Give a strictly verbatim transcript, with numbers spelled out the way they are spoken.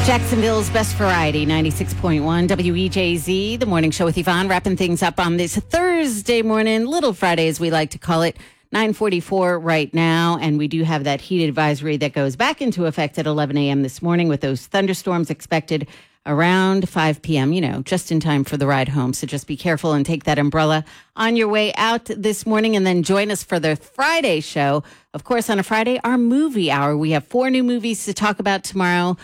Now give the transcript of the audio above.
Jacksonville's best variety, ninety-six point one W E J Z, the morning show with Yvonne, wrapping things up on this Thursday morning, Little Friday as we like to call it, nine forty-four right now. And we do have that heat advisory that goes back into effect at eleven a.m. this morning with those thunderstorms expected around five p.m., you know, just in time for the ride home. So just be careful and take that umbrella on your way out this morning, and then join us for the Friday show. Of course, on a Friday, our movie hour. We have four new movies to talk about tomorrow.